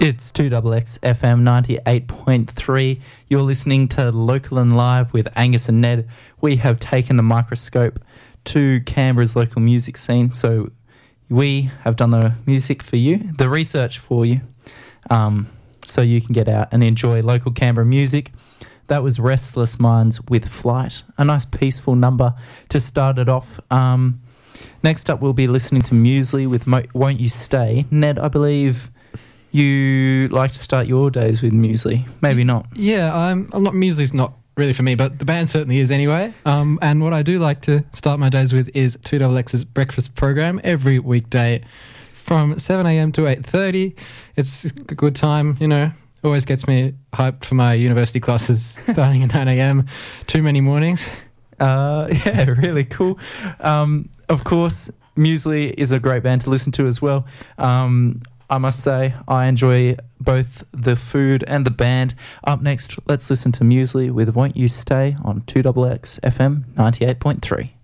It's 2XX FM 98.3. You're listening to Local and Live with Angus and Ned. We have taken the microscope to Canberra's local music scene, so we have done the music for you, the research for you, so you can get out and enjoy local Canberra music. That was Restless Minds with Flight, a nice peaceful number to start it off. Next up, we'll be listening to Muesli with Won't You Stay. Ned, I believe you like to start your days with Muesli. Maybe not. Yeah, I'm not. Muesli's not really for me, but the band certainly is anyway. And what I do like to start my days with is 2XX's breakfast program every weekday from 7 a.m. to 8:30. It's a good time, you know. Always gets me hyped for my university classes starting at 9 a.m. Too many mornings. Yeah, really cool. Of course, Muesli is a great band to listen to as well. I must say, I enjoy both the food and the band. Up next, let's listen to Muesli with Won't You Stay on 2XX FM 98.3.